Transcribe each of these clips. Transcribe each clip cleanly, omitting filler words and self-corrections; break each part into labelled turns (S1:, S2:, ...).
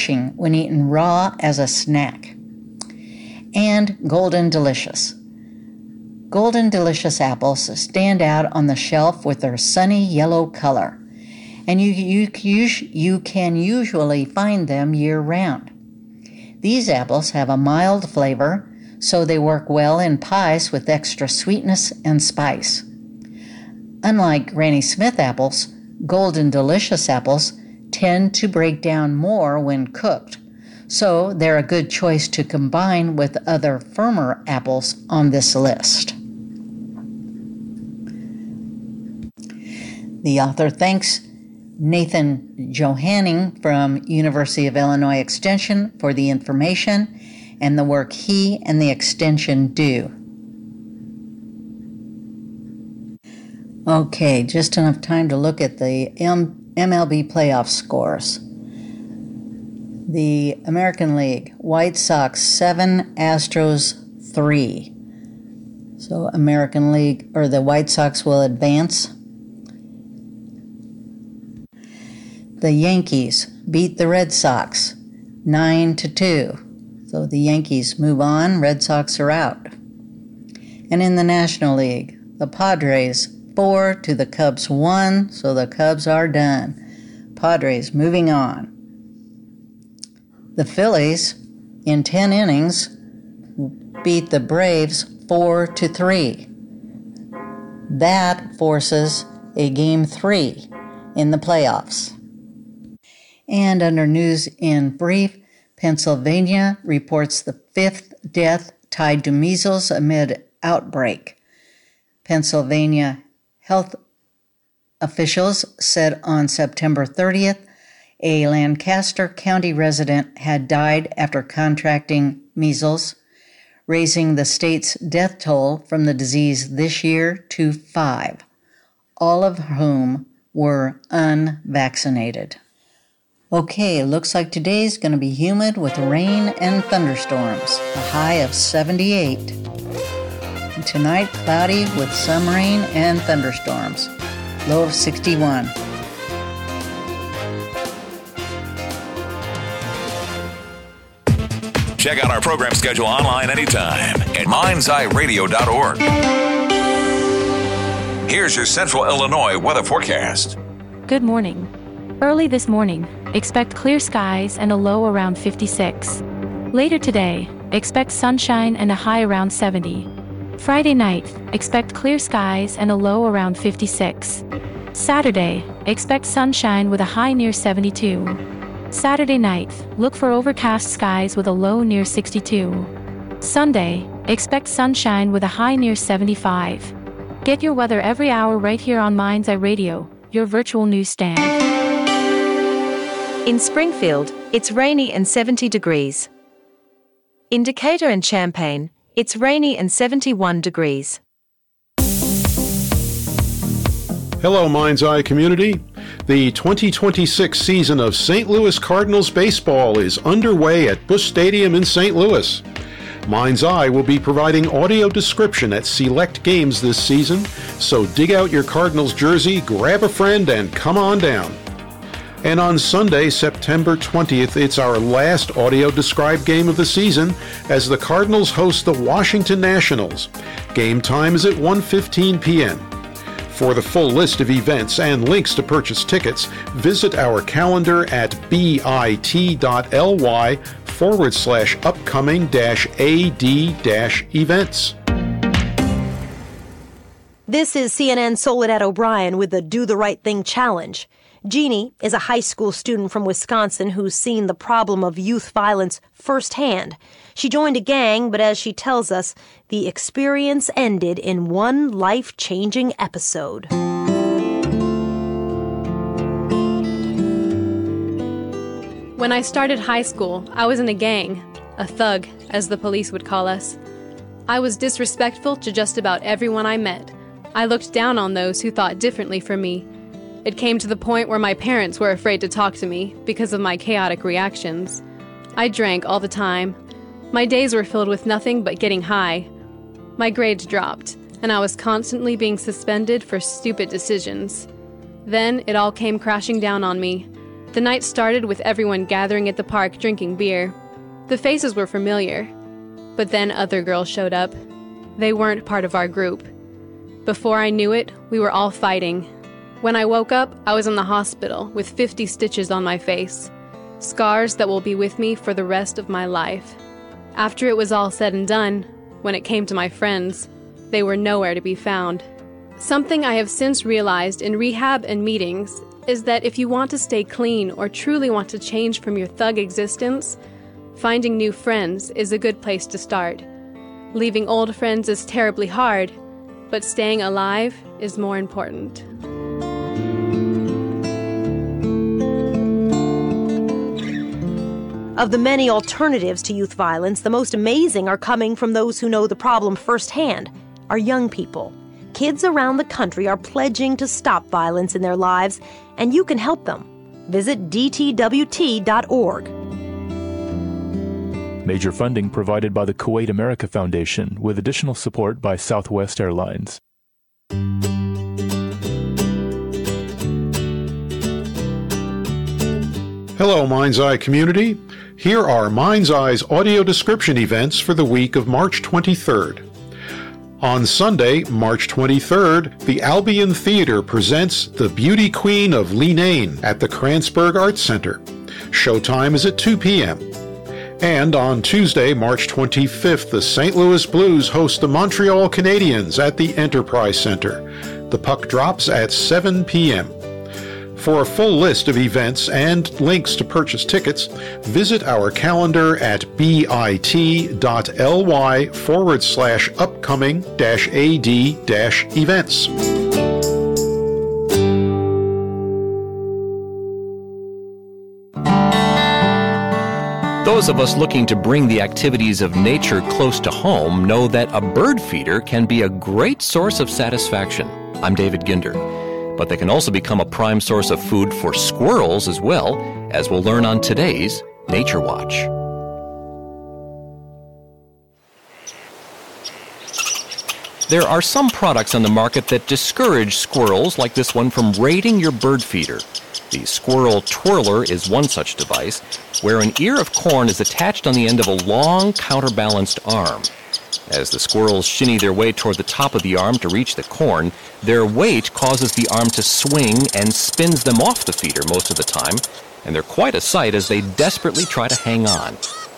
S1: refreshing when eaten raw as a snack. And Golden Delicious. Golden Delicious apples stand out on the shelf with their sunny yellow color, and you can usually find them year-round. These apples have a mild flavor, so they work well in pies with extra sweetness and spice. Unlike Granny Smith apples, Golden Delicious apples tend to break down more when cooked, so they're a good choice to combine with other firmer apples on this list. The author thanks Nathan Johanning from University of Illinois Extension for the information and the work he and the Extension do. Okay, just enough time to look at the MLB playoff scores. The American League, White Sox 7, Astros 3. So American League, or the White Sox will advance. The Yankees beat the Red Sox 9-2. So the Yankees move on, Red Sox are out. And in the National League, the Padres 4 to the Cubs 1, so the Cubs are done. Padres moving on. The Phillies, in 10 innings, beat the Braves 4-3. That forces a Game 3 in the playoffs. And under News in Brief, Pennsylvania reports the 5th death tied to measles amid outbreak. Pennsylvania health officials said on September 30th, a Lancaster County resident had died after contracting measles, raising the state's death toll from the disease this year to 5, all of whom were unvaccinated. Okay, looks like today's going to be humid with rain and thunderstorms, a high of 78. And tonight, cloudy with some rain and thunderstorms, low of 61.
S2: Check out our program schedule online anytime at mindseyeradio.org. Here's your Central Illinois weather forecast.
S3: Good morning. Early this morning, expect clear skies and a low around 56. Later today, expect sunshine and a high around 70. Friday night, expect clear skies and a low around 56. Saturday, expect sunshine with a high near 72. Saturday night, look for overcast skies with a low near 62. Sunday, expect sunshine with a high near 75. Get your weather every hour right here on Mind's Eye Radio, your virtual newsstand.
S4: In Springfield, it's rainy and 70 degrees. In Decatur and Champaign, it's rainy and 71 degrees.
S5: Hello, Mind's Eye community. The 2026 season of St. Louis Cardinals baseball is underway at Busch Stadium in St. Louis. Mind's Eye will be providing audio description at select games this season, so dig out your Cardinals jersey, grab a friend, and come on down. And on Sunday, September 20th, it's our last audio-described game of the season as the Cardinals host the Washington Nationals. Game time is at 1:15 p.m. For the full list of events and links to purchase tickets, visit our calendar at bit.ly/upcoming-ad-events.
S6: This is CNN Soledad O'Brien with the Do the Right Thing Challenge. Jeannie is a high school student from Wisconsin who's seen the problem of youth violence firsthand. She joined a gang, but as she tells us, the experience ended in one life-changing episode.
S7: When I started high school, I was in a gang, a thug, as the police would call us. I was disrespectful to just about everyone I met. I looked down on those who thought differently from me. It came to the point where my parents were afraid to talk to me because of my chaotic reactions. I drank all the time. My days were filled with nothing but getting high. My grades dropped, and I was constantly being suspended for stupid decisions. Then it all came crashing down on me. The night started with everyone gathering at the park drinking beer. The faces were familiar, but then other girls showed up. They weren't part of our group. Before I knew it, we were all fighting. When I woke up, I was in the hospital with 50 stitches on my face, scars that will be with me for the rest of my life. After it was all said and done, when it came to my friends, they were nowhere to be found. Something I have since realized in rehab and meetings is that if you want to stay clean or truly want to change from your thug existence, finding new friends is a good place to start. Leaving old friends is terribly hard, but staying alive is more important.
S6: Of the many alternatives to youth violence, the most amazing are coming from those who know the problem firsthand, our young people. Kids around the country are pledging to stop violence in their lives, and you can help them. Visit dtwt.org.
S8: Major funding provided by the Kuwait America Foundation with additional support by Southwest Airlines.
S5: Hello, Mind's Eye community. Here are Mind's Eye's audio description events for the week of March 23rd. On Sunday, March 23rd, the Albion Theater presents The Beauty Queen of Leenane at the Kranzberg Arts Center. Showtime is at 2 p.m. And on Tuesday, March 25th, the St. Louis Blues host the Montreal Canadiens at the Enterprise Center. The puck drops at 7 p.m. For a full list of events and links to purchase tickets, visit our calendar at bit.ly/upcoming-ad-events.
S9: Those of us looking to bring the activities of nature close to home know that a bird feeder can be a great source of satisfaction. I'm David Ginder. But they can also become a prime source of food for squirrels as well, as we'll learn on today's Nature Watch. There are some products on the market that discourage squirrels, like this one, from raiding your bird feeder. The Squirrel Twirler is one such device, where an ear of corn is attached on the end of a long, counterbalanced arm. As the squirrels shinny their way toward the top of the arm to reach the corn, their weight causes the arm to swing and spins them off the feeder most of the time, and they're quite a sight as they desperately try to hang on.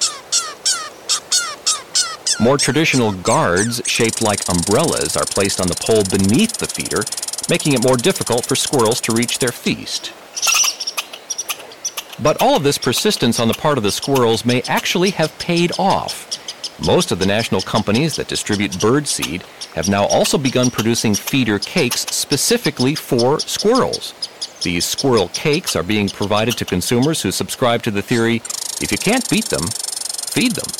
S9: More traditional guards, shaped like umbrellas, are placed on the pole beneath the feeder, making it more difficult for squirrels to reach their feast. But all of this persistence on the part of the squirrels may actually have paid off. Most of the national companies that distribute bird seed have now also begun producing feeder cakes specifically for squirrels. These squirrel cakes are being provided to consumers who subscribe to the theory, if you can't beat them, feed them.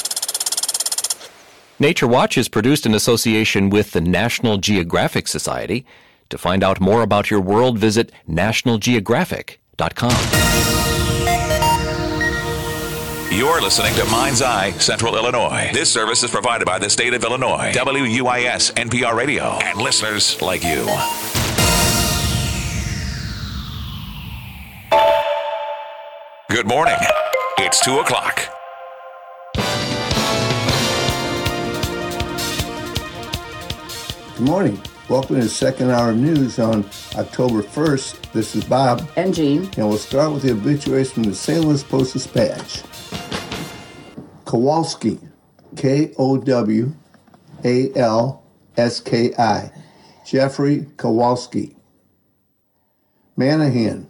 S9: Nature Watch is produced in association with the National Geographic Society. To find out more about your world, visit nationalgeographic.com.
S2: You're listening to Mind's Eye, Central Illinois. This service is provided by the state of Illinois, WUIS, NPR Radio, and listeners like you. Good morning. It's 2 o'clock.
S10: Good morning. Welcome to the second hour of news on October 1st. This is Bob.
S11: And Jean.
S10: And we'll start with the obituaries from the St. Louis Post-Dispatch. Kowalski, Kowalski, Jeffrey Kowalski. Manahan,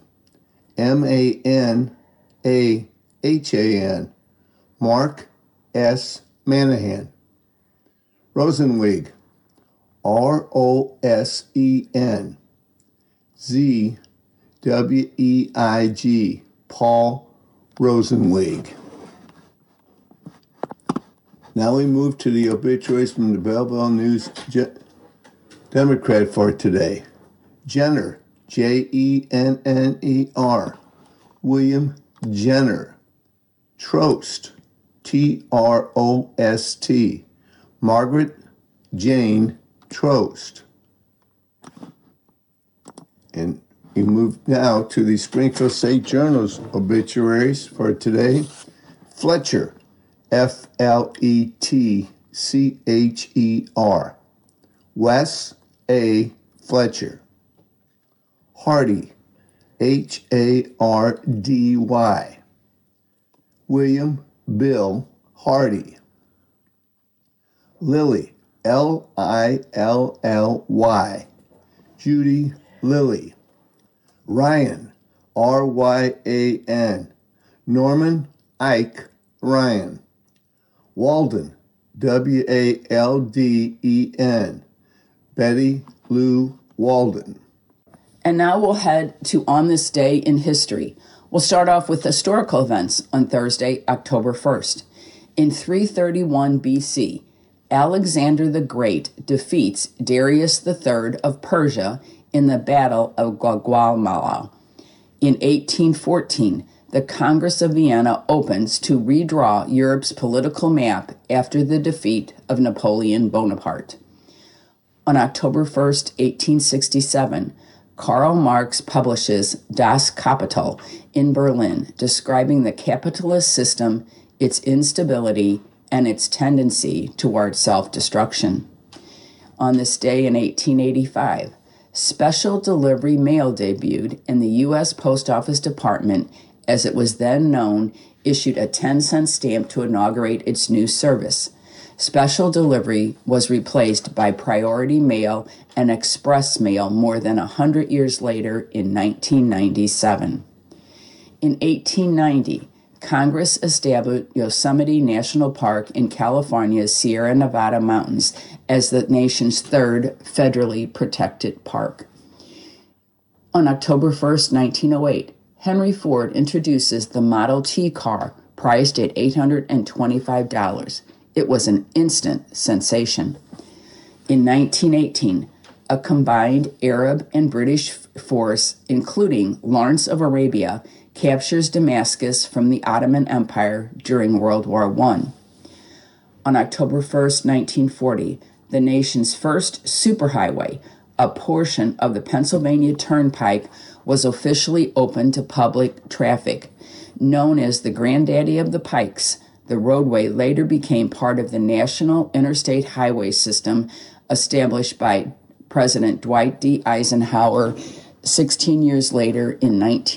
S10: Manahan, Mark S. Manahan. Rosenwig, Rosen, Zweig, Paul Rosenwig. Now we move to the obituaries from the Belleville News Democrat for today. Jenner, Jenner. William Jenner. Trost, Trost. Margaret Jane Trost. And We move now to the Springfield State Journal's obituaries for today. Fletcher, Fletcher. Wes A. Fletcher. Hardy, Hardy. William Bill Hardy. Lilly, Lilly. Judy Lilly. Ryan, Ryan. Norman Ike Ryan. Walden, Walden. Betty Lou Walden.
S11: And now we'll head to On This Day in History. We'll start off with historical events on Thursday, October 1st. In 331 BC, Alexander the Great defeats Darius III of Persia in the Battle of Gaugamela. In 1814, the Congress of Vienna opens to redraw Europe's political map after the defeat of Napoleon Bonaparte. On October 1st, 1867, Karl Marx publishes Das Kapital in Berlin, describing the capitalist system, its instability, and its tendency toward self-destruction. On this day in 1885, special delivery mail debuted, and the U.S. Post Office Department, as it was then known, issued a 10-cent stamp to inaugurate its new service. Special delivery was replaced by priority mail and express mail more than 100 years later in 1997. In 1890, Congress established Yosemite National Park in California's Sierra Nevada mountains as the nation's third federally protected park. On October 1st, 1908, Henry Ford introduces the Model T car, priced at $825. It was an instant sensation. In 1918, a combined Arab and British force, including Lawrence of Arabia, captures Damascus from the Ottoman Empire during World War I. On October 1st, 1940, the nation's first superhighway, a portion of the Pennsylvania Turnpike, was officially opened to public traffic. Known as the Granddaddy of the Pikes, the roadway later became part of the National Interstate Highway System established by President Dwight D. Eisenhower 16 years later in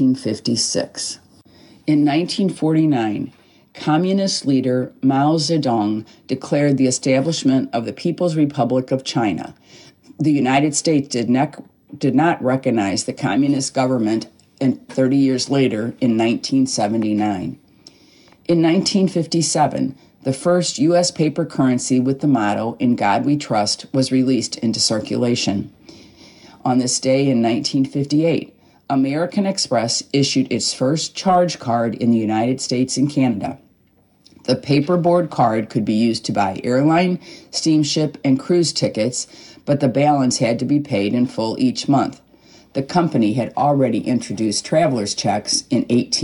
S11: 1956. In 1949, Communist leader Mao Zedong declared the establishment of the People's Republic of China. The United States did not recognize the communist government, and 30 years later, in 1979. In 1957, the first U.S. paper currency with the motto, "In God We Trust," was released into circulation. On this day in 1958, American Express issued its first charge card in the United States and Canada. The paperboard card could be used to buy airline, steamship, and cruise tickets, but the balance had to be paid in full each month. The company had already introduced traveler's checks in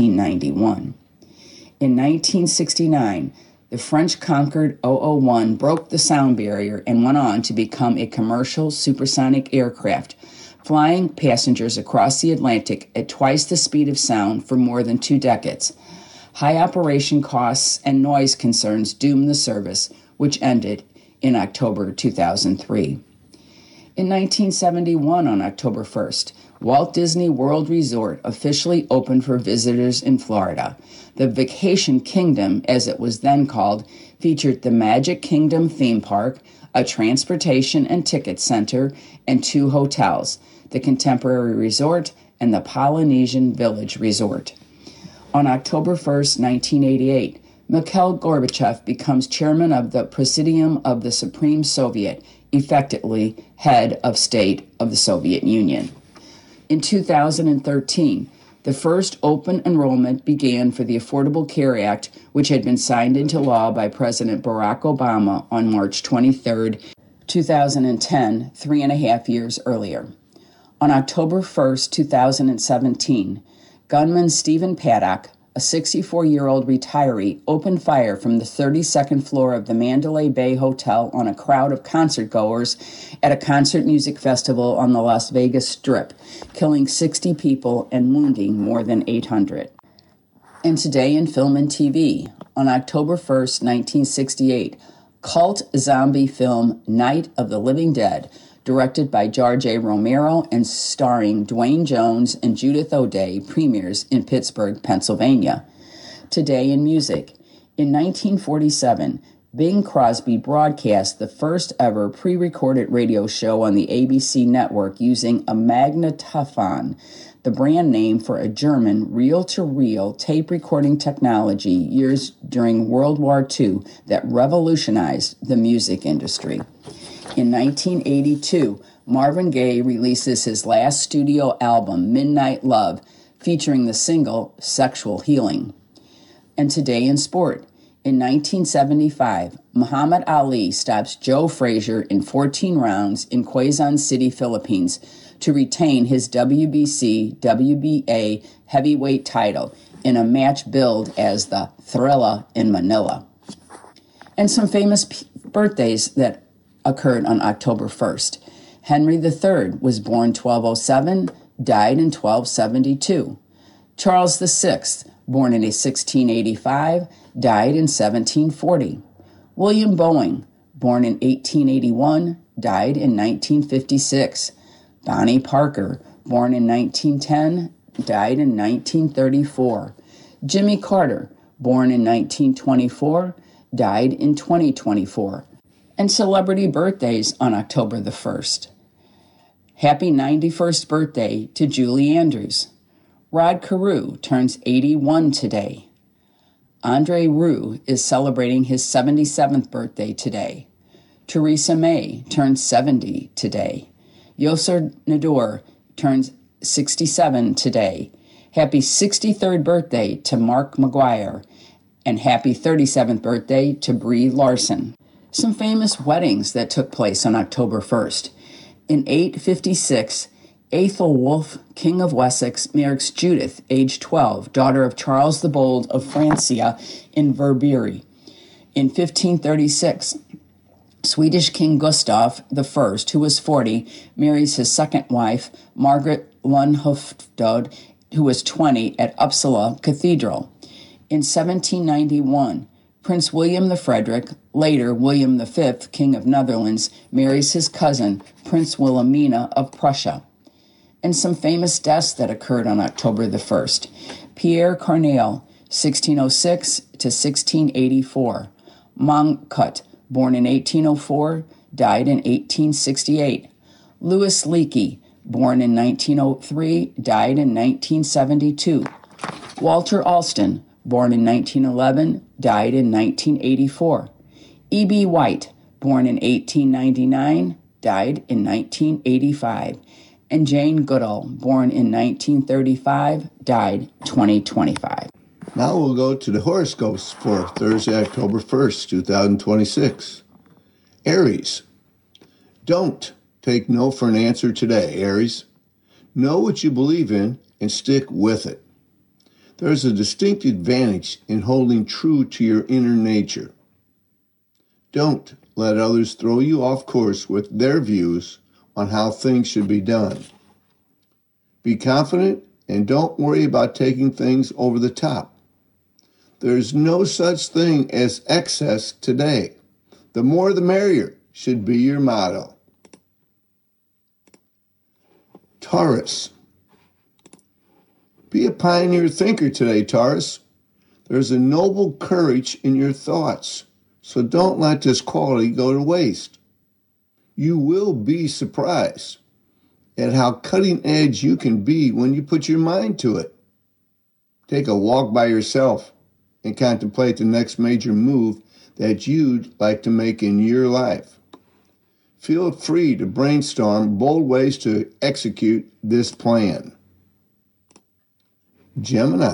S11: 1891. In 1969, the French Concorde 001 broke the sound barrier and went on to become a commercial supersonic aircraft, flying passengers across the Atlantic at twice the speed of sound for more than 2 decades. High operation costs and noise concerns doomed the service, which ended in October 2003. In 1971, on October 1st, Walt Disney World Resort officially opened for visitors in Florida. The Vacation Kingdom, as it was then called, featured the Magic Kingdom theme park, a transportation and ticket center, and 2 hotels, the Contemporary Resort and the Polynesian Village Resort. On October 1st, 1988, Mikhail Gorbachev becomes chairman of the Presidium of the Supreme Soviet, effectively head of state of the Soviet Union. In 2013, the first open enrollment began for the Affordable Care Act, which had been signed into law by President Barack Obama on March 23, 2010, 3.5 years earlier. On October 1st, 2017, gunman Stephen Paddock, a 64-year-old retiree opened fire from the 32nd floor of the Mandalay Bay Hotel on a crowd of concertgoers at a concert music festival on the Las Vegas Strip, killing 60 people and wounding more than 800. And today in film and TV, on October 1st, 1968, cult zombie film Night of the Living Dead, directed by George A. Romero and starring Dwayne Jones and Judith O'Dea, premieres in Pittsburgh, Pennsylvania. Today in music, in 1947, Bing Crosby broadcast the first ever pre-recorded radio show on the ABC network using a magnetophone, the brand name for a German reel-to-reel tape recording technology used during World War II that revolutionized the music industry. In 1982, Marvin Gaye releases his last studio album, Midnight Love, featuring the single Sexual Healing. And today in sport, in 1975, Muhammad Ali stops Joe Frazier in 14 rounds in Quezon City, Philippines, to retain his WBC/WBA heavyweight title in a match billed as the Thrilla in Manila. And some famous birthdays that occurred on October 1st. Henry III was born 1207, died in 1272. Charles VI, born in 1685, died in 1740. William Boeing, born in 1881, died in 1956. Bonnie Parker, born in 1910, died in 1934. Jimmy Carter, born in 1924, died in 2024. And celebrity birthdays on October the 1st. Happy 91st birthday to Julie Andrews. Rod Carew turns 81 today. Andre Rieu is celebrating his 77th birthday today. Theresa May turns 70 today. Yosser Nador turns 67 today. Happy 63rd birthday to Mark McGuire. And happy 37th birthday to Brie Larson. Some famous weddings that took place on October 1st. In 856, Aethelwulf, King of Wessex, marries Judith, age 12, daughter of Charles the Bold of Francia in Verberie. In 1536, Swedish King Gustav I, who was 40, marries his second wife, Margaret Lundhufvud, who was 20, at Uppsala Cathedral. In 1791, Prince William the Frederick, later William V, King of Netherlands, marries his cousin, Prince Wilhelmina of Prussia. And some famous deaths that occurred on October the 1st. Pierre Corneille, 1606 to 1684. Mongkut, born in 1804, died in 1868. Louis Leakey, born in 1903, died in 1972. Walter Alston, born in 1911, died in 1984. E.B. White, born in 1899, died in 1985. And Jane Goodall, born in 1935, died 2025.
S10: Now we'll go to the horoscopes for Thursday, October 1st, 2026. Aries. Don't take no for an answer today, Aries. Know what you believe in and stick with it. There is a distinct advantage in holding true to your inner nature. Don't let others throw you off course with their views on how things should be done. Be confident and don't worry about taking things over the top. There is no such thing as excess today. The more the merrier should be your motto. Taurus. Be a pioneer thinker today, Taurus. There's a noble courage in your thoughts, so don't let this quality go to waste. You will be surprised at how cutting edge you can be when you put your mind to it. Take a walk by yourself and contemplate the next major move that you'd like to make in your life. Feel free to brainstorm bold ways to execute this plan. Gemini.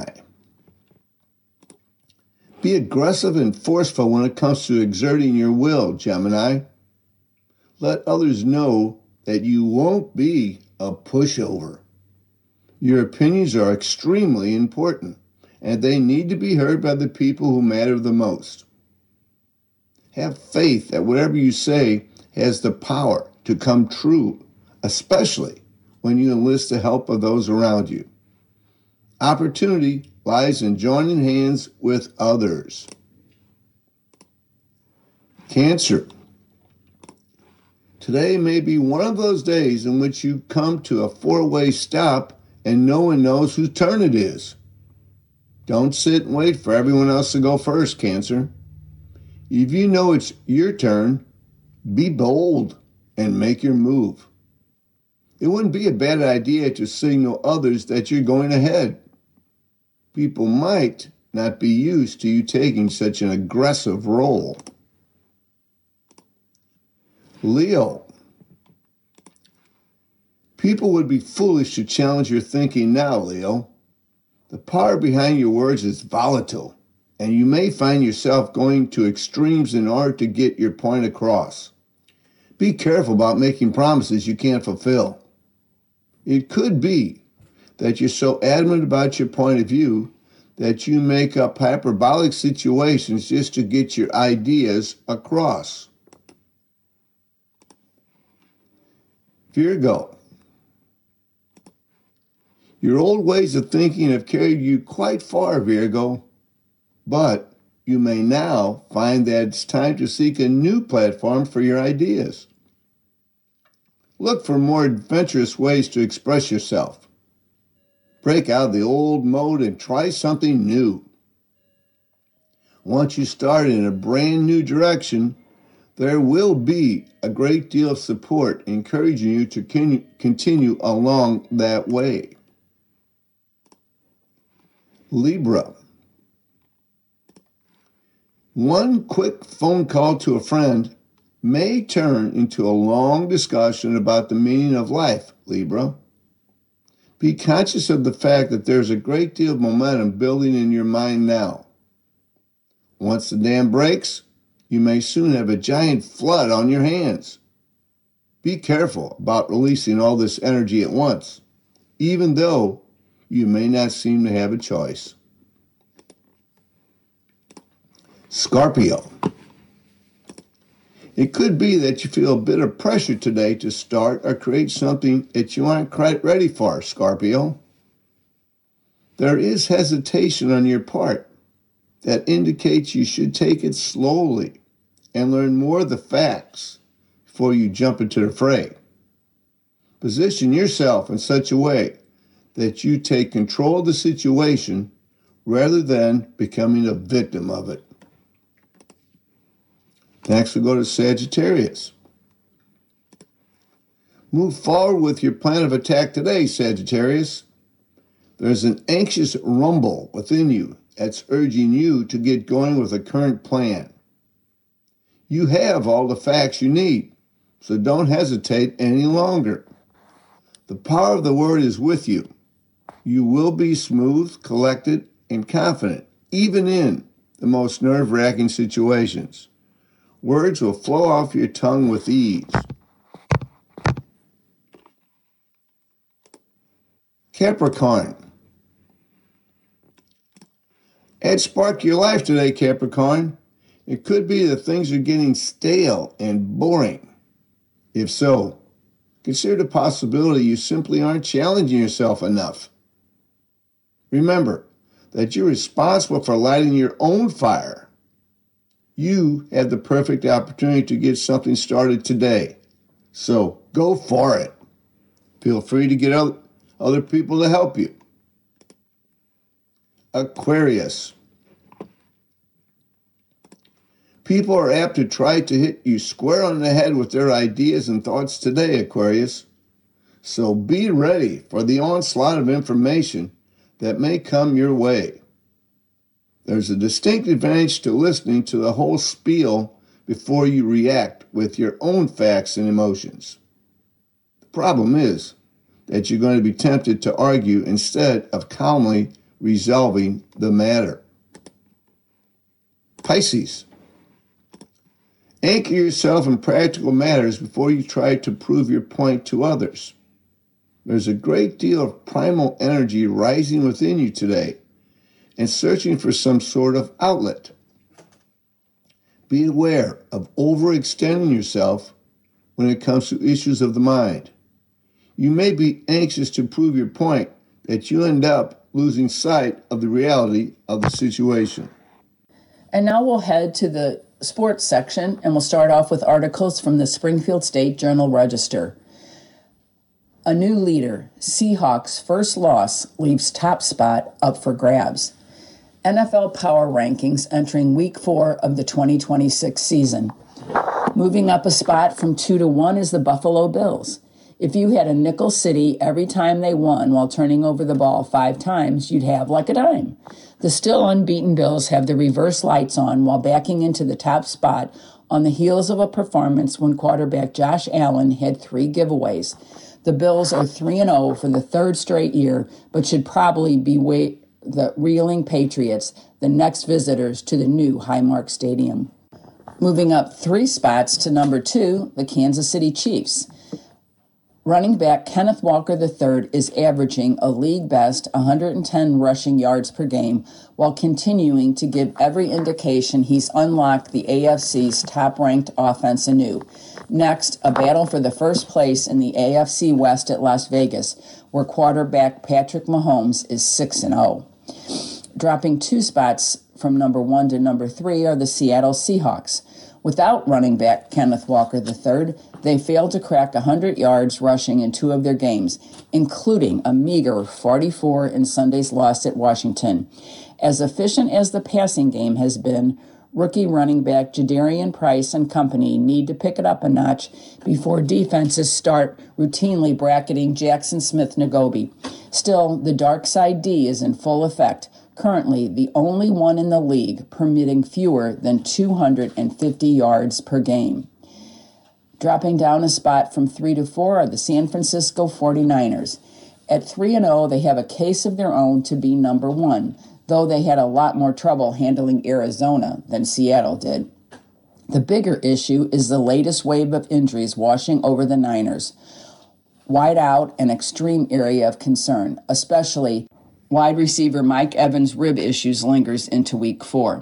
S10: Be aggressive and forceful when it comes to exerting your will, Gemini. Let others know that you won't be a pushover. Your opinions are extremely important, and they need to be heard by the people who matter the most. Have faith that whatever you say has the power to come true, especially when you enlist the help of those around you. Opportunity lies in joining hands with others. Cancer. Today may be one of those days in which you come to a four-way stop and no one knows whose turn it is. Don't sit and wait for everyone else to go first, Cancer. If you know it's your turn, be bold and make your move. It wouldn't be a bad idea to signal others that you're going ahead. People might not be used to you taking such an aggressive role. Leo. People would be foolish to challenge your thinking now, Leo. The power behind your words is volatile, and you may find yourself going to extremes in order to get your point across. Be careful about making promises you can't fulfill. It could be that you're so adamant about your point of view that you make up hyperbolic situations just to get your ideas across. Virgo. Your old ways of thinking have carried you quite far, Virgo, but you may now find that it's time to seek a new platform for your ideas. Look for more adventurous ways to express yourself. Break out of the old mode and try something new. Once you start in a brand new direction, there will be a great deal of support encouraging you to continue along that way. Libra. One quick phone call to a friend may turn into a long discussion about the meaning of life, Libra. Be conscious of the fact that there's a great deal of momentum building in your mind now. Once the dam breaks, you may soon have a giant flood on your hands. Be careful about releasing all this energy at once, even though you may not seem to have a choice. Scorpio. It could be that you feel a bit of pressure today to start or create something that you aren't quite ready for, Scorpio. There is hesitation on your part that indicates you should take it slowly and learn more of the facts before you jump into the fray. Position yourself in such a way that you take control of the situation rather than becoming a victim of it. Next, we go to Sagittarius. Move forward with your plan of attack today, Sagittarius. There's an anxious rumble within you that's urging you to get going with the current plan. You have all the facts you need, so don't hesitate any longer. The power of the word is with you. You will be smooth, collected, and confident, even in the most nerve-wracking situations. Words will flow off your tongue with ease. Capricorn. Add spark to your life today, Capricorn. It could be that things are getting stale and boring. If so, consider the possibility you simply aren't challenging yourself enough. Remember that you're responsible for lighting your own fire. You have the perfect opportunity to get something started today. So go for it. Feel free to get other people to help you. Aquarius. People are apt to try to hit you square on the head with their ideas and thoughts today, Aquarius. So be ready for the onslaught of information that may come your way. There's a distinct advantage to listening to the whole spiel before you react with your own facts and emotions. The problem is that you're going to be tempted to argue instead of calmly resolving the matter. Pisces. Anchor yourself in practical matters before you try to prove your point to others. There's a great deal of primal energy rising within you today, and searching for some sort of outlet. Be aware of overextending yourself when it comes to issues of the mind. You may be anxious to prove your point that you end up losing sight of the reality of the situation.
S11: And now we'll head to the sports section, and we'll start off with articles from the Springfield State Journal-Register. A new leader, Seahawks' first loss leaves top spot up for grabs. NFL Power Rankings entering Week 4 of the 2026 season. Moving up a spot from 2 to 1 is the Buffalo Bills. If you had a nickel city every time they won while turning over the ball 5 times, you'd have like a dime. The still unbeaten Bills have the reverse lights on while backing into the top spot on the heels of a performance when quarterback Josh Allen had 3 giveaways. The Bills are 3-0 for the 3rd straight year, but should probably be the reeling Patriots, the next visitors to the new Highmark Stadium. Moving up 3 spots to number 2, the Kansas City Chiefs. Running back Kenneth Walker III is averaging a league-best 110 rushing yards per game while continuing to give every indication he's unlocked the AFC's top-ranked offense anew. Next, a battle for the first place in the AFC West at Las Vegas, where quarterback Patrick Mahomes is 6-0. Dropping 2 spots from number 1 to number 3 are the Seattle Seahawks. Without running back Kenneth Walker III, they failed to crack 100 yards rushing in 2 of their games, including a meager 44 in Sunday's loss at Washington. As efficient as the passing game has been, rookie running back Jadarian Price and company need to pick it up a notch before defenses start routinely bracketing Jackson Smith-Nagobi. Still, the dark side D is in full effect, currently the only one in the league permitting fewer than 250 yards per game. Dropping down a spot from 3 to 4 are the San Francisco 49ers. At 3-0, they have a case of their own to be number 1, though they had a lot more trouble handling Arizona than Seattle did. The bigger issue is the latest wave of injuries washing over the Niners. Wide out, an extreme area of concern, especially wide receiver Mike Evans' rib issues lingers into Week 4.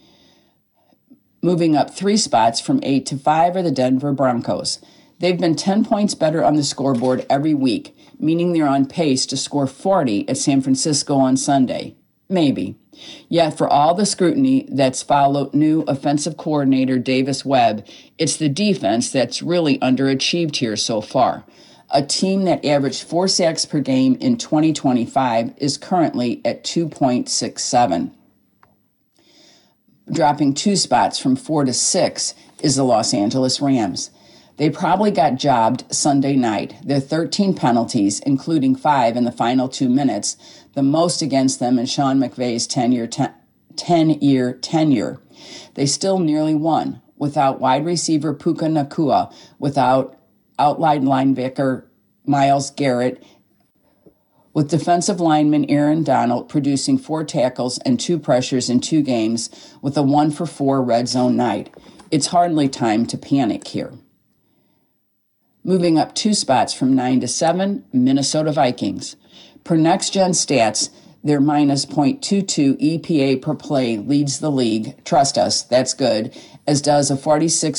S11: Moving up 3 spots from 8 to 5 are the Denver Broncos. They've been 10 points better on the scoreboard every week, meaning they're on pace to score 40 at San Francisco on Sunday. Maybe. Yet for all the scrutiny that's followed new offensive coordinator Davis Webb, it's the defense that's really underachieved here so far. A team that averaged 4 sacks per game in 2025 is currently at 2.67. Dropping 2 spots from 4 to 6 is the Los Angeles Rams. They probably got jobbed Sunday night. Their 13 penalties, including 5 in the final 2 minutes, the most against them in Sean McVay's 10-year tenure. They still nearly won, without wide receiver Puka Nacua, without outline linebacker Myles Garrett, with defensive lineman Aaron Donald producing 4 tackles and 2 pressures in 2 games with a 1-for-4 red zone night. It's hardly time to panic here. Moving up 2 spots from 9 to 7, Minnesota Vikings. Per Next Gen Stats, their minus .22 EPA per play leads the league. Trust us, that's good, as does a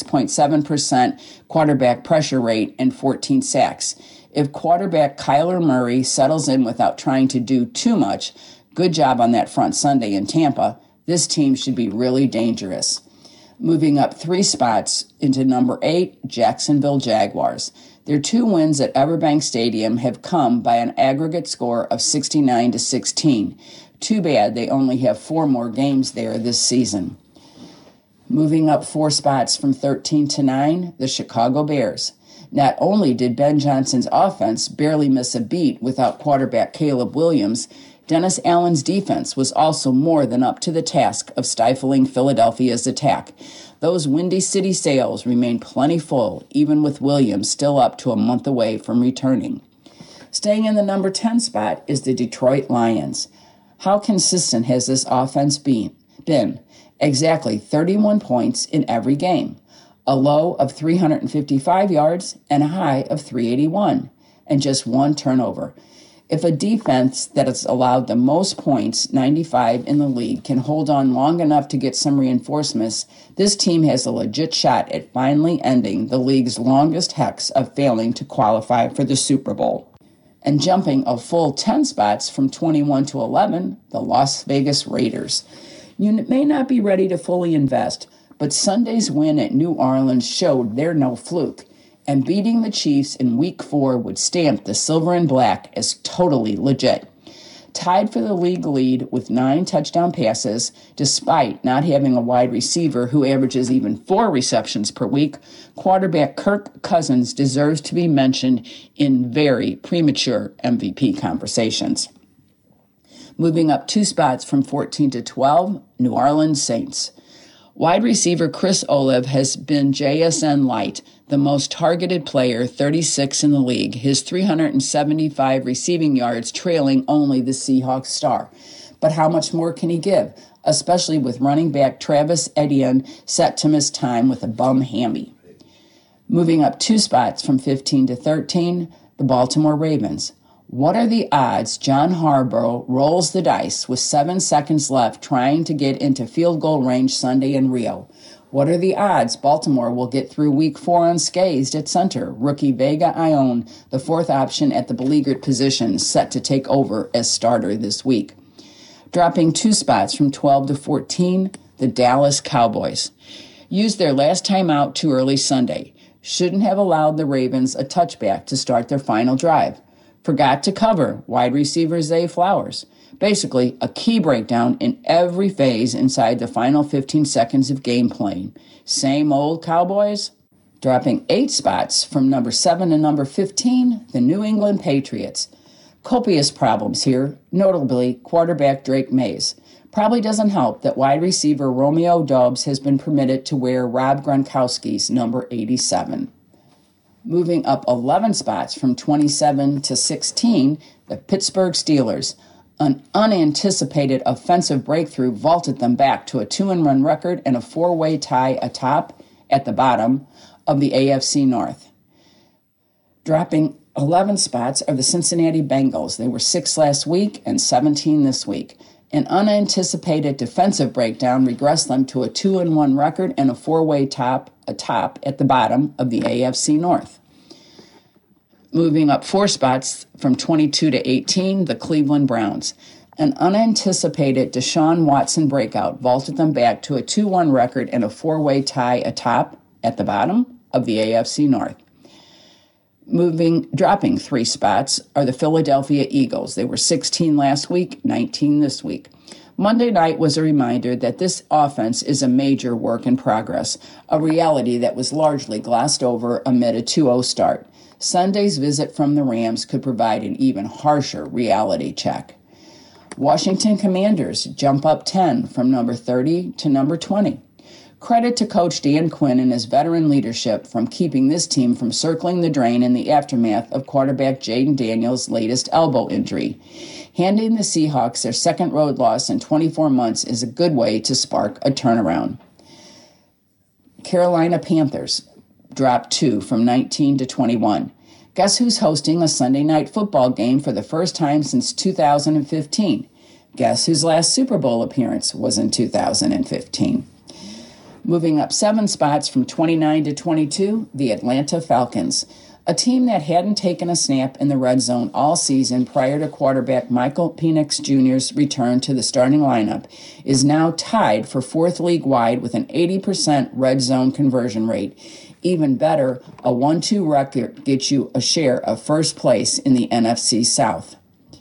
S11: 46.7% quarterback pressure rate and 14 sacks. If quarterback Kyler Murray settles in without trying to do too much, good job on that front Sunday in Tampa, this team should be really dangerous. Moving up 3 spots into number 8, Jacksonville Jaguars. Their 2 wins at Everbank Stadium have come by an aggregate score of 69-16. Too bad they only have 4 more games there this season. Moving up 4 spots from 13 to 9, the Chicago Bears. Not only did Ben Johnson's offense barely miss a beat without quarterback Caleb Williams, Dennis Allen's defense was also more than up to the task of stifling Philadelphia's attack. Those Windy City sails remain plenty full, even with Williams still up to a month away from returning. Staying in the number 10 spot is the Detroit Lions. How consistent has this offense been? Exactly 31 points in every game, a low of 355 yards and a high of 381, and just 1 turnover. If a defense that has allowed the most points, 95 in the league, can hold on long enough to get some reinforcements, this team has a legit shot at finally ending the league's longest hex of failing to qualify for the Super Bowl. And jumping a full 10 spots from 21 to 11, the Las Vegas Raiders. You may not be ready to fully invest, but Sunday's win at New Orleans showed they're no fluke, and beating the Chiefs in Week 4 would stamp the silver and black as totally legit. Tied for the league lead with 9 touchdown passes, despite not having a wide receiver who averages even 4 receptions per week, quarterback Kirk Cousins deserves to be mentioned in very premature MVP conversations. Moving up 2 spots from 14 to 12, New Orleans Saints. Wide receiver Chris Olave has been JSN light, the most targeted player, 36 in the league, his 375 receiving yards trailing only the Seahawks star. But how much more can he give, especially with running back Travis Etienne set to miss time with a bum hammy? Moving up 2 spots from 15 to 13, the Baltimore Ravens. What are the odds John Harbaugh rolls the dice with 7 seconds left trying to get into field goal range Sunday in Rio? What are the odds Baltimore will get through Week 4 unscathed at center? Rookie Vega Ione, the 4th option at the beleaguered position, set to take over as starter this week. Dropping 2 spots from 12 to 14, the Dallas Cowboys. Used their last time out too early Sunday. Shouldn't have allowed the Ravens a touchback to start their final drive. Forgot to cover wide receiver Zay Flowers. Basically, a key breakdown in every phase inside the final 15 seconds of game playing. Same old Cowboys? Dropping 8 spots from number 7 to number 15, the New England Patriots. Copious problems here, notably quarterback Drake Mays. Probably doesn't help that wide receiver Romeo Doubs has been permitted to wear Rob Gronkowski's number 87. Moving up 11 spots from 27 to 16, the Pittsburgh Steelers. An unanticipated offensive breakthrough vaulted them back to a 2-run record and a 4-way tie atop at the bottom of the AFC North. Dropping 11 spots are the Cincinnati Bengals. They were 6 last week and 17 this week. An unanticipated defensive breakdown regressed them to a 2-1 record and a 4-way tie atop at the bottom of the AFC North. Moving up 4 spots from 22 to 18, the Cleveland Browns. An unanticipated Deshaun Watson breakout vaulted them back to a 2-1 record and a 4-way tie atop at the bottom of the AFC North. Dropping 3 spots are the Philadelphia Eagles. They were 16 last week, 19 this week. Monday night was a reminder that this offense is a major work in progress, a reality that was largely glossed over amid a 2-0 start. Sunday's visit from the Rams could provide an even harsher reality check. Washington Commanders jump up 10 from number 30 to number 20. Credit to Coach Dan Quinn and his veteran leadership from keeping this team from circling the drain in the aftermath of quarterback Jaden Daniels' latest elbow injury. Handing the Seahawks their second road loss in 24 months is a good way to spark a turnaround. Carolina Panthers dropped 2 from 19 to 21. Guess who's hosting a Sunday night football game for the first time since 2015? Guess whose last Super Bowl appearance was in 2015? Moving up 7 spots from 29 to 22, the Atlanta Falcons. A team that hadn't taken a snap in the red zone all season prior to quarterback Michael Penix Jr.'s return to the starting lineup is now tied for 4th league-wide with an 80% red zone conversion rate. Even better, a 1-2 record gets you a share of first place in the NFC South.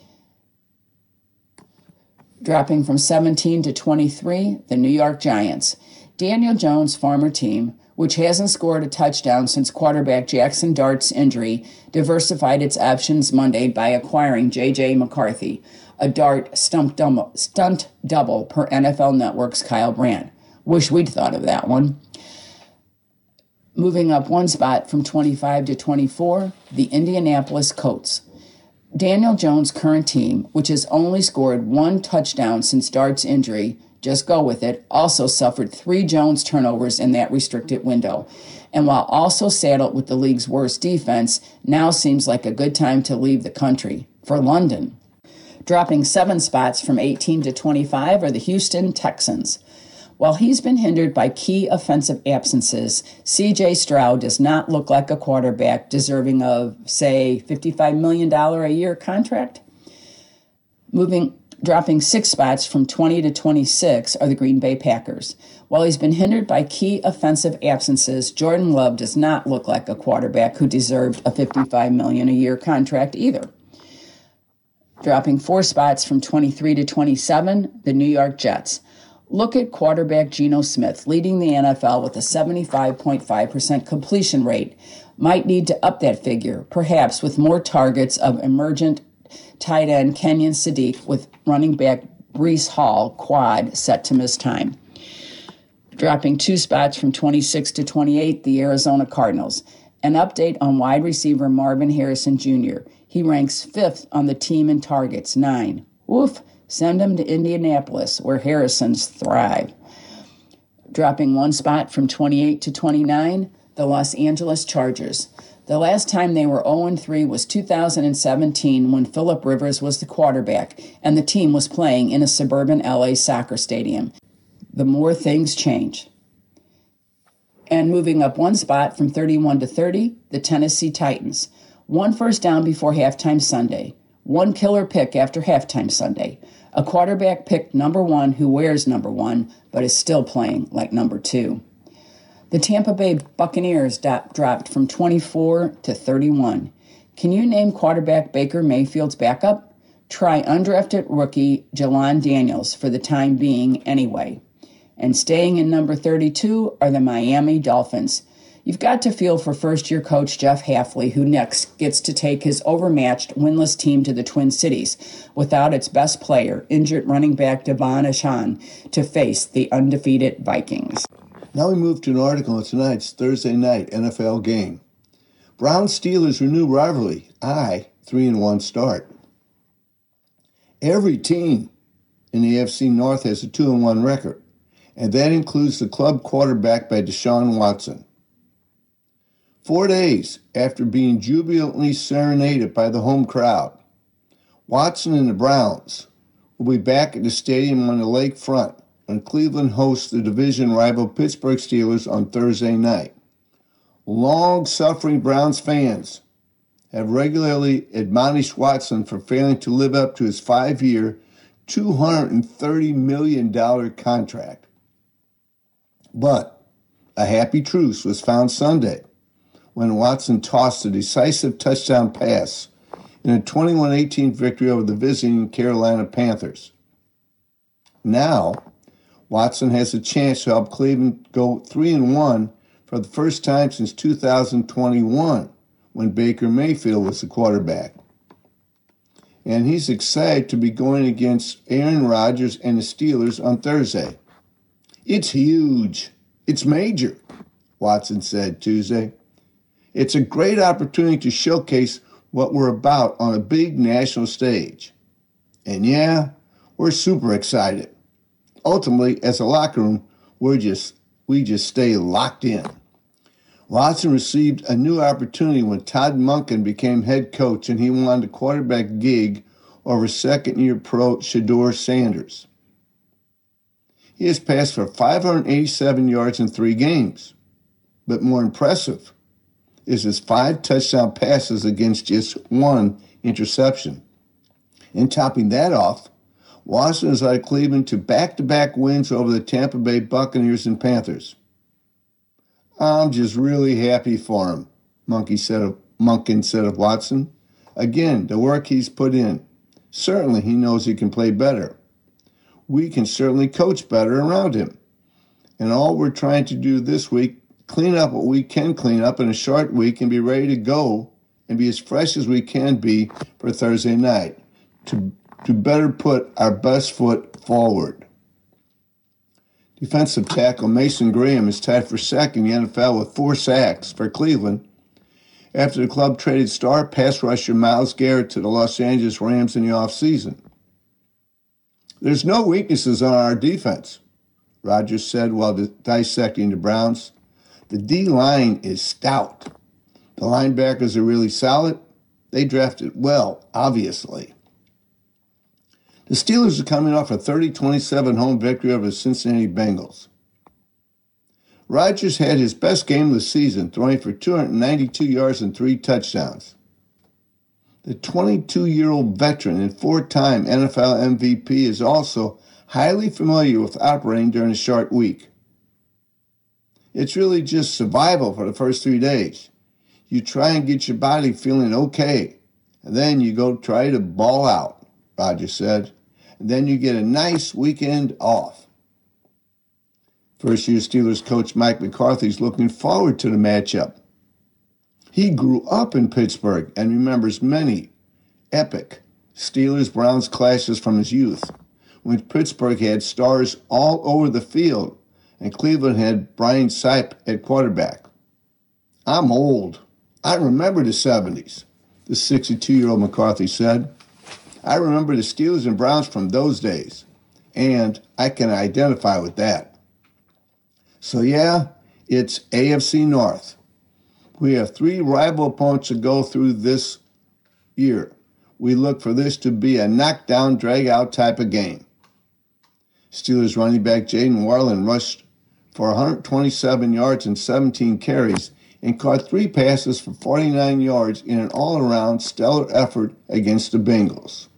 S11: Dropping from 17 to 23, the New York Giants. Daniel Jones' former team, which hasn't scored a touchdown since quarterback Jackson Dart's injury, diversified its options Monday by acquiring J.J. McCarthy, a Dart stunt double per NFL Network's Kyle Brandt. Wish we'd thought of that one. Moving up 1 spot from 25 to 24, the Indianapolis Colts. Daniel Jones' current team, which has only scored 1 touchdown since Dart's injury, just go with it, also suffered 3 Jones turnovers in that restricted window. And while also saddled with the league's worst defense, now seems like a good time to leave the country. for London. Dropping 7 spots from 18 to 25 are the Houston Texans. While he's been hindered by key offensive absences, C.J. Stroud does not look like a quarterback deserving of, say, $55 million a year contract. Dropping 6 spots from 20 to 26 are the Green Bay Packers. While he's been hindered by key offensive absences, Jordan Love does not look like a quarterback who deserved a $55 million a year contract either. Dropping 4 spots from 23 to 27, the New York Jets. Look at quarterback Geno Smith, leading the NFL with a 75.5% completion rate. Might need to up that figure, perhaps with more targets of emergent tight end Kenyon Sadiq with running back Breece Hall, quad, set to miss time. Dropping 2 spots from 26 to 28, the Arizona Cardinals. An update on wide receiver Marvin Harrison Jr. He ranks 5th on the team in targets, 9. Woof, send him to Indianapolis, where Harrisons thrive. Dropping 1 spot from 28 to 29, the Los Angeles Chargers. The last time they were 0-3 was 2017 when Phillip Rivers was the quarterback and the team was playing in a suburban LA soccer stadium. The more things change. And moving up 1 spot from 31 to 30, the Tennessee Titans. 1 first down before halftime Sunday. 1 killer pick after halftime Sunday. A quarterback picked number 1 who wears number 1 but is still playing like number 2. The Tampa Bay Buccaneers dropped from 24 to 31. Can you name quarterback Baker Mayfield's backup? Try undrafted rookie Jalan Daniels for the time being anyway. And staying in number 32 are the Miami Dolphins. You've got to feel for first-year coach Jeff Hafley, who next gets to take his overmatched, winless team to the Twin Cities without its best player, injured running back Devon Achane, to face the undefeated Vikings.
S10: Now we move to an article on tonight's Thursday night NFL game. Browns-Steelers renew rivalry. 3-1 start. Every team in the AFC North has a 2-1 record, and that includes the club quarterback by Deshaun Watson. 4 days after being jubilantly serenaded by the home crowd, Watson and the Browns will be back at the stadium on the lakefront when Cleveland hosts the division rival Pittsburgh Steelers on Thursday night. Long-suffering Browns fans have regularly admonished Watson for failing to live up to his 5-year, $230 million contract. But a happy truce was found Sunday when Watson tossed a decisive touchdown pass in a 21-18 victory over the visiting Carolina Panthers. Now, Watson has a chance to help Cleveland go 3-1 for the first time since 2021, when Baker Mayfield was the quarterback. And he's excited to be going against Aaron Rodgers and the Steelers on Thursday. It's huge. It's major, Watson said Tuesday. It's a great opportunity to showcase what we're about on a big national stage. And yeah, we're super excited. Ultimately, as a locker room, we just stay locked in. Watson received a new opportunity when Todd Monken became head coach and he won the quarterback gig over second-year pro Shedeur Sanders. He has passed for 587 yards in 3 games. But more impressive is his 5 touchdown passes against just 1 interception. And topping that off, Watson has led Cleveland to back-to-back wins over the Tampa Bay Buccaneers and Panthers. I'm just really happy for him, Monken said of Watson. Again, the work he's put in. Certainly he knows he can play better. We can certainly coach better around him. And all we're trying to do this week, clean up what we can clean up in a short week and be ready to go and be as fresh as we can be for Thursday night to better put our best foot forward. Defensive tackle Mason Graham is tied for second in the NFL with 4 sacks for Cleveland after the club traded star pass rusher Myles Garrett to the Los Angeles Rams in the offseason. There's no weaknesses on our defense, Rodgers said while dissecting the Browns. The D-line is stout. The linebackers are really solid, They drafted well, obviously. The Steelers are coming off a 30-27 home victory over the Cincinnati Bengals. Rodgers had his best game of the season, throwing for 292 yards and 3 touchdowns. The 22-year-old veteran and 4-time NFL MVP is also highly familiar with operating during a short week. It's really just survival for the first 3 days. You try and get your body feeling okay, and then you go try to ball out, Rodgers said. And then you get a nice weekend off. First-year Steelers coach Mike McCarthy is looking forward to the matchup. He grew up in Pittsburgh and remembers many epic Steelers-Browns clashes from his youth, when Pittsburgh had stars all over the field and Cleveland had Brian Sipe at quarterback. I'm old. I remember the 70s, the 62-year-old McCarthy said. I remember the Steelers and Browns from those days, and I can identify with that. So yeah, it's AFC North. We have 3 rival opponents to go through this year. We look for this to be a knockdown, drag-out type of game. Steelers running back Jaden Warland rushed for 127 yards and 17 carries and caught 3 passes for 49 yards in an all-around stellar effort against the Bengals.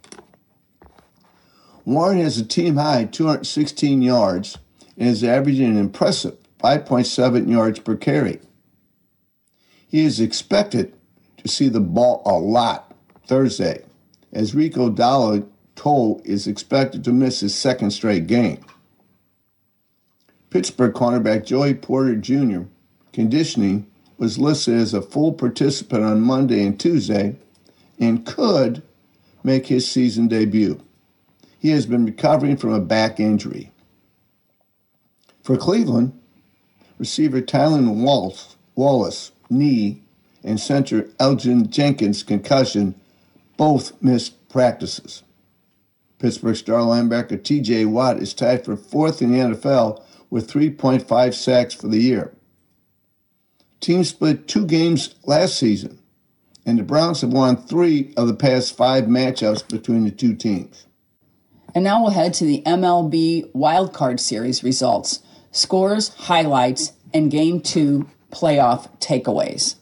S10: Warren has a team-high 216 yards and is averaging an impressive 5.7 yards per carry. He is expected to see the ball a lot Thursday, as Rico Dallin-Toe is expected to miss his 2nd straight game. Pittsburgh cornerback Joey Porter Jr. conditioning was listed as a full participant on Monday and Tuesday and could make his season debut. He has been recovering from a back injury. For Cleveland, receiver Tylan Wallace, knee, and center Elgin Jenkins, concussion, both missed practices. Pittsburgh star linebacker T.J. Watt is tied for 4th in the NFL with 3.5 sacks for the year. Teams split 2 games last season, and the Browns have won 3 of the past 5 matchups between the 2 teams.
S11: And now we'll head to the MLB Wildcard Series results, scores, highlights, and Game 2 playoff takeaways.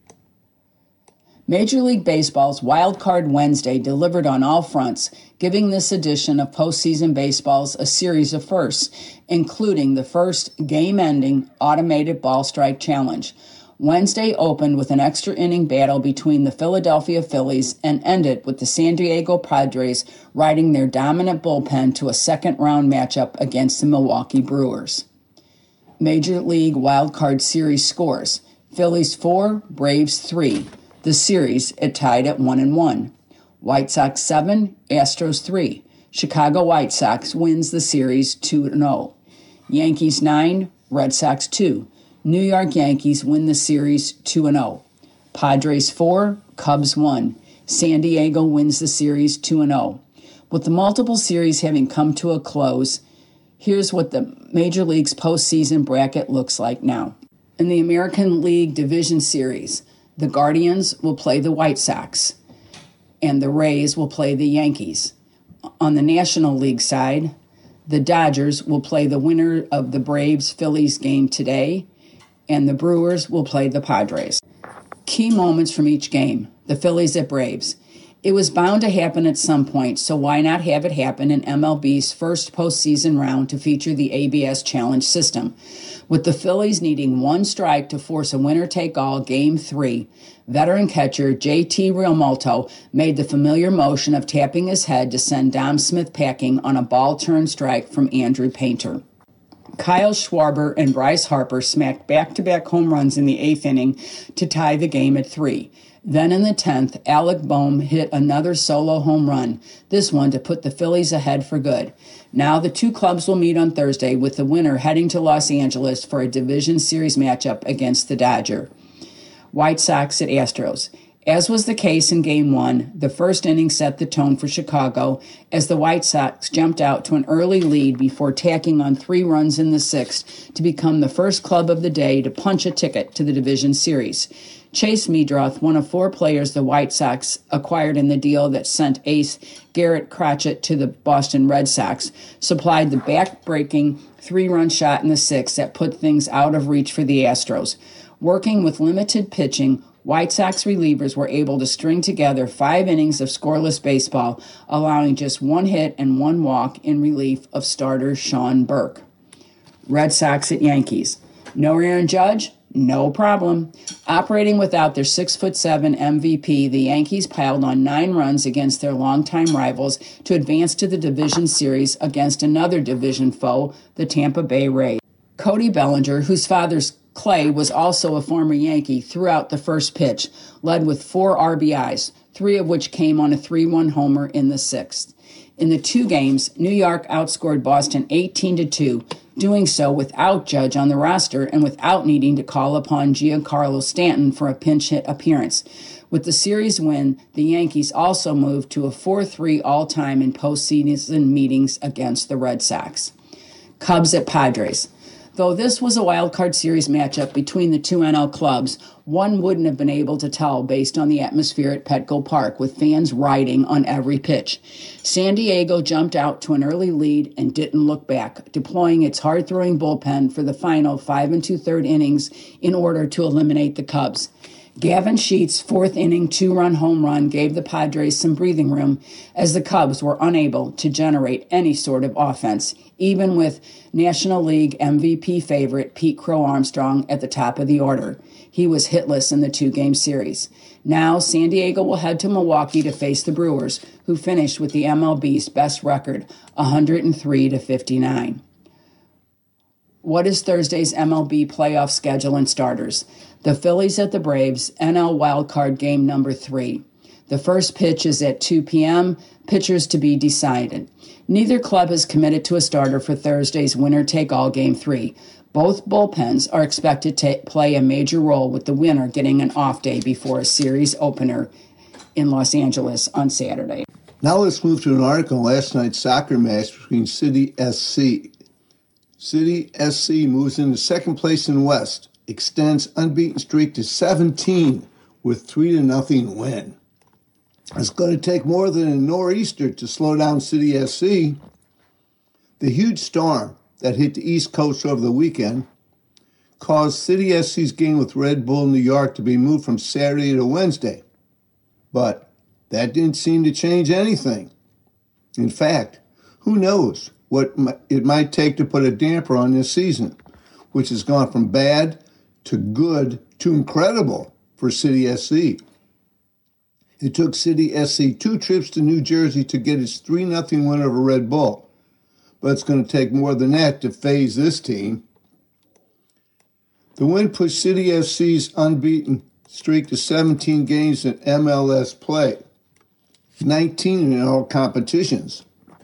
S11: Major League Baseball's Wild Card Wednesday delivered on all fronts, giving this edition of postseason baseballs a series of firsts, including the first game-ending automated ball strike challenge. Wednesday opened with an extra inning battle between the Philadelphia Phillies and ended with the San Diego Padres riding their dominant bullpen to a second-round matchup against the Milwaukee Brewers. Major League Wild Card Series scores: Phillies 4, Braves 3. The series it tied at 1-1. White Sox 7, Astros 3. Chicago White Sox wins the series 2-0. Yankees 9, Red Sox 2. New York Yankees win the series 2-0. Padres 4, Cubs 1. San Diego wins the series 2-0. With the multiple series having come to a close, here's what the Major League's postseason bracket looks like now. In the American League Division Series, the Guardians will play the White Sox, and the Rays will play the Yankees. On the National League side, the Dodgers will play the winner of the Braves-Phillies game today, and the Brewers will play the Padres. Key moments from each game: the Phillies at Braves. It was bound to happen at some point, so why not have it happen in MLB's first postseason round to feature the ABS Challenge system? With the Phillies needing 1 strike to force a winner-take-all Game 3, veteran catcher JT Realmuto made the familiar motion of tapping his head to send Dom Smith packing on a ball-turn strike from Andrew Painter. Kyle Schwarber and Bryce Harper smacked back-to-back home runs in the 8th inning to tie the game at 3. Then in the 10th, Alec Boehm hit another solo home run, this one to put the Phillies ahead for good. Now the 2 clubs will meet on Thursday, with the winner heading to Los Angeles for a division series matchup against the Dodgers. White Sox at Astros. As was the case in Game 1, the first inning set the tone for Chicago as the White Sox jumped out to an early lead before tacking on 3 runs in the 6th to become the first club of the day to punch a ticket to the division series. Chase Meadroth, one of 4 players the White Sox acquired in the deal that sent ace Garrett Crochet to the Boston Red Sox, supplied the back-breaking 3-run shot in the 6th that put things out of reach for the Astros. Working with limited pitching, White Sox relievers were able to string together 5 innings of scoreless baseball, allowing just 1 hit and 1 walk in relief of starter Sean Burke. Red Sox at Yankees. No Aaron Judge? No problem. Operating without their 6'7" MVP, the Yankees piled on 9 runs against their longtime rivals to advance to the division series against another division foe, the Tampa Bay Rays. Cody Bellinger, whose father's Clay was also a former Yankee, threw out the first pitch, led with 4 RBIs, 3 of which came on a 3-1 homer in the 6th. In the 2 games, New York outscored Boston 18-2, doing so without Judge on the roster and without needing to call upon Giancarlo Stanton for a pinch hit appearance. With the series win, the Yankees also moved to a 4-3 all-time in postseason meetings against the Red Sox. Cubs at Padres. Though this was a wild card series matchup between the 2 NL clubs, one wouldn't have been able to tell based on the atmosphere at Petco Park, with fans riding on every pitch. San Diego jumped out to an early lead and didn't look back, deploying its hard-throwing bullpen for the final 5 2/3 innings in order to eliminate the Cubs. Gavin Sheets' 4th inning 2-run home run gave the Padres some breathing room as the Cubs were unable to generate any sort of offense, even with National League MVP favorite Pete Crow Armstrong at the top of the order. He was hitless in the 2-game series. Now, San Diego will head to Milwaukee to face the Brewers, who finished with the MLB's best record, 103-59. What is Thursday's MLB playoff schedule and starters? The Phillies at the Braves, NL wildcard game number 3. The first pitch is at 2 p.m., pitchers to be decided. Neither club has committed to a starter for Thursday's winner-take-all Game 3. Both bullpens are expected to play a major role, with the winner getting an off day before a series opener in Los Angeles on Saturday.
S10: Now let's move to an article on last night's soccer match between City SC. City SC moves into second place in West, extends unbeaten streak to 17 with 3-0 win. It's going to take more than a nor'easter to slow down City SC. The huge storm that hit the East Coast over the weekend caused City SC's game with Red Bull New York to be moved from Saturday to Wednesday. But that didn't seem to change anything. In fact, who knows what it might take to put a damper on this season, which has gone from bad to good to incredible for City SC. It took City SC 2 trips to New Jersey to get its 3-0 win over Red Bull, but it's going to take more than that to phase this team. The win pushed City SC's unbeaten streak to 17 games in MLS play, 19 in all competitions.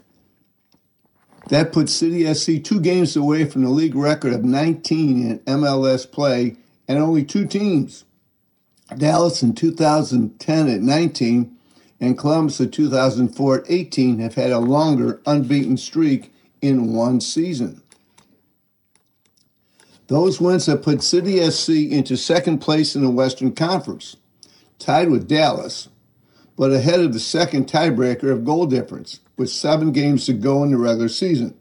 S10: That puts City SC 2 games away from the league record of 19 in MLS play, and only 2 teams, Dallas in 2010 at 19 and Columbus in 2004 at 18, have had a longer unbeaten streak in one season. Those wins have put City SC into second place in the Western Conference, tied with Dallas, but ahead of the second tiebreaker of goal difference, with 7 games to go in the regular season.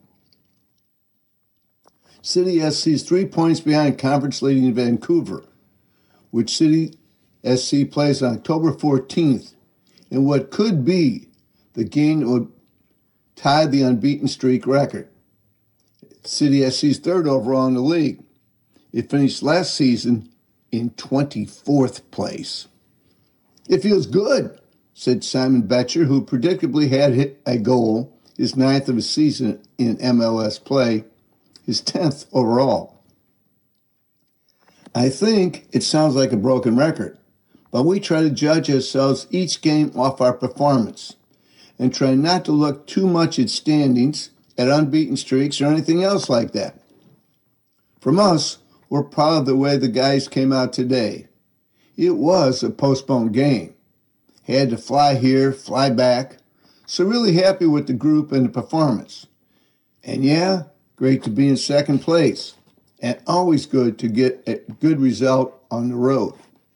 S10: City SC is 3 points behind conference leading Vancouver, which City SC plays on October 14th in what could be the game that would tie the unbeaten streak record. City SC's 3rd overall in the league. It finished last season in 24th place. It feels good, said Simon Betcher, who predictably had hit a goal, his 9th of his season in MLS play, his 10th overall. I think it sounds like a broken record, but we try to judge ourselves each game off our performance and try not to look too much at standings, at unbeaten streaks, or anything else like that. From us, we're proud of the way the guys came out today. It was a postponed game. Had to fly here, fly back. So really happy with the group and the performance. And yeah, great to be in second place. And always good to get a good result on the road.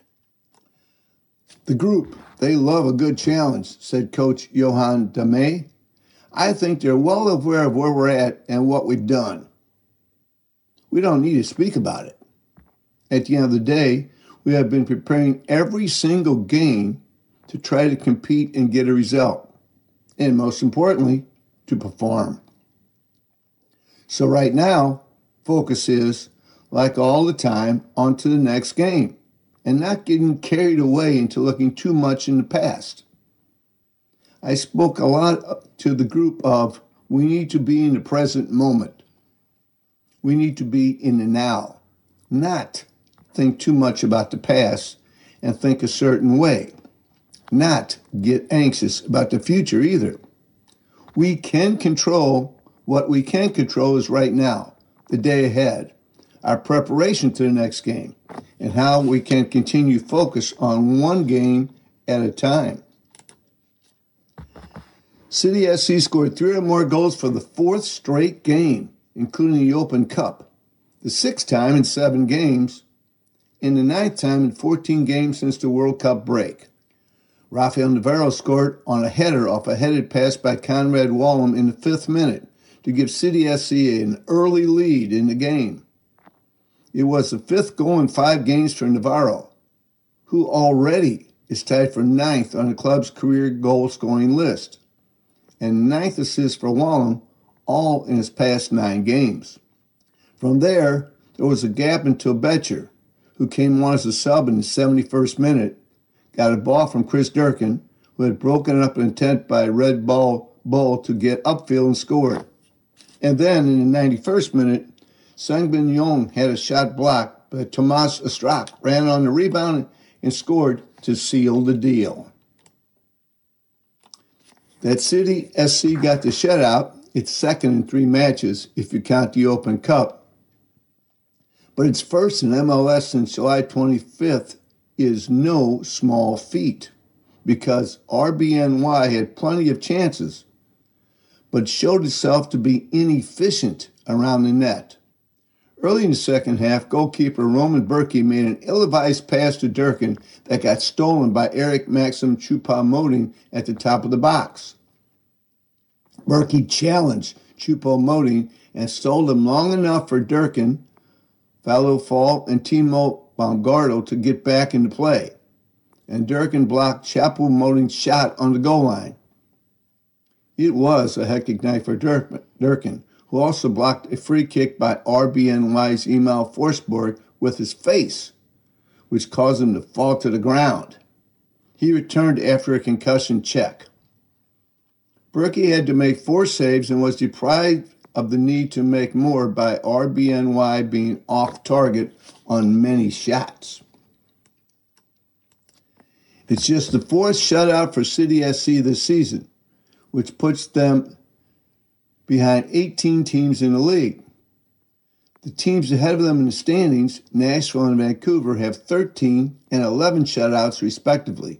S10: The group, they love a good challenge, said Coach Johan Dame. I think they're well aware of where we're at and what we've done. We don't need to speak about it. At the end of the day, we have been preparing every single game to try to compete and get a result. And most importantly, to perform. So right now, focus is, like all the time, on to the next game and not getting carried away into looking too much in the past. I spoke a lot to the group of we need to be in the present moment. We need to be in the now, not think too much about the past and think a certain way, not get anxious about the future either. We can control what we can control is right now, the day ahead, our preparation to the next game, and how we can continue focus on one game at a time. City SC scored 3 or more goals for the 4th straight game, including the Open Cup, the 6th time in 7 games, and the 9th time in 14 games since the World Cup break. Rafael Navarro scored on a header off a headed pass by Conrad Wallum in the 5th minute to give City SC an early lead in the game. It was the 5th goal in 5 games for Navarro, who already is tied for 9th on the club's career goal-scoring list, and 9th assist for Wallum, all in his past 9 games. From there was a gap until Betcher, who came on as a sub in the 71st minute, got a ball from Chris Durkin, who had broken up an attempt by Red Bull to get upfield and scored. And then in the 91st minute, Sang-Bin Yong had a shot blocked, but Tomas Estrak ran on the rebound and scored to seal the deal. That City SC got the shutout. It's second in 3 matches if you count the Open Cup. But it's first in MLS since July 25th is no small feat because RBNY had plenty of chances but showed itself to be inefficient around the net. Early in the second half, goalkeeper Roman Berkey made an ill-advised pass to Durkin that got stolen by Eric Maxim Choupo-Moting at the top of the box. Berkey challenged Choupo-Moting and stole him long enough for Durkin, Falufal, and Timo Baumgartl to get back into play, and Durkin blocked Choupo-Moting's shot on the goal line. It was a hectic night for Durkin, who also blocked a free kick by RBNY's Emil Forsberg with his face, which caused him to fall to the ground. He returned after a concussion check. Berkey had to make 4 saves and was deprived of the need to make more by RBNY being off target on many shots. It's just the 4th shutout for City SC this season, which puts them behind 18 teams in the league. The teams ahead of them in the standings, Nashville and Vancouver, have 13 and 11 shutouts respectively.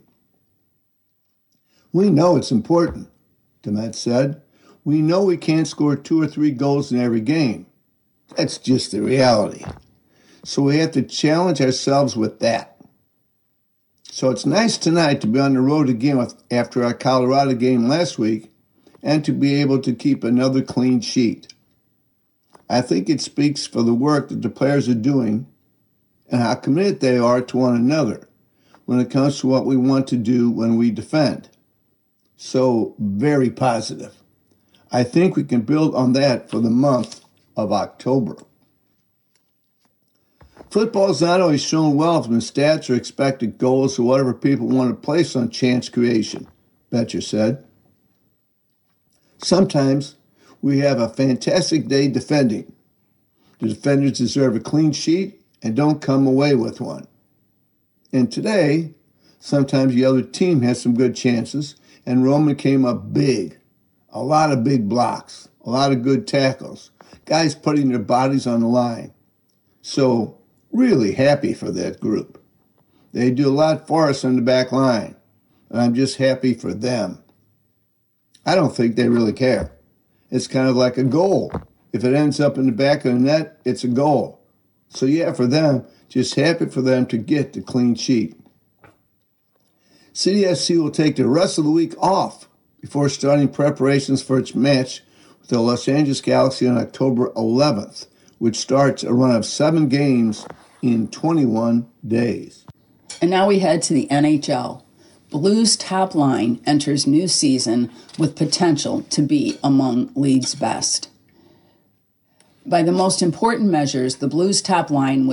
S10: We know it's important, Demet said. We know we can't score 2 or 3 goals in every game. That's just the reality. So we have to challenge ourselves with that. So it's nice tonight to be on the road again after our Colorado game last week and to be able to keep another clean sheet. I think it speaks for the work that the players are doing and how committed they are to one another when it comes to what we want to do when we defend. So very positive. I think we can build on that for the month of October. Football is not always shown well from the stats or expected goals or whatever people want to place on chance creation, Betcher said. Sometimes we have a fantastic day defending. The defenders deserve a clean sheet and don't come away with one. And today, sometimes the other team has some good chances, and Roman came up big. A lot of big blocks, a lot of good tackles, guys putting their bodies on the line. So, really happy for that group. They do a lot for us on the back line, and I'm just happy for them. I don't think they really care. It's kind of like a goal. If it ends up in the back of the net, it's a goal. So yeah, for them, just happy for them to get the clean sheet. CDSC will take the rest of the week off before starting preparations for its match with the Los Angeles Galaxy on October 11th, which starts a run of 7 games in 21 days.
S11: And now we head to the NHL. Blues top line enters new season with potential to be among league's best. By the most important measures, the Blues top line